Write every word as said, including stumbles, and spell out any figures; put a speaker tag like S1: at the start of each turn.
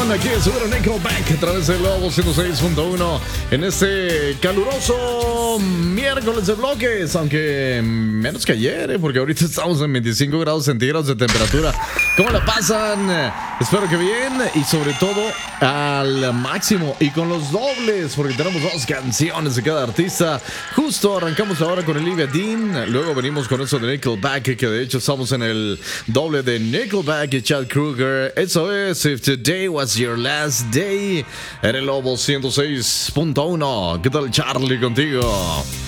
S1: canción. Aquí es Seguro Nickelback a través del Lobo ciento seis punto uno en este caluroso miércoles de bloques, aunque menos que ayer, ¿eh? Porque ahorita estamos en veinticinco grados centígrados de temperatura. ¿Cómo la pasan? Espero que bien y sobre todo al máximo y con los dobles, porque tenemos dos canciones de cada artista. Justo arrancamos ahora con Olivia Dean, luego venimos con eso de Nickelback, que de hecho estamos en el doble de Nickelback y Chad Kroeger. Eso es If Today Was Your Last Day en el Lobo ciento seis punto uno. ¿Qué tal, Charlie, contigo?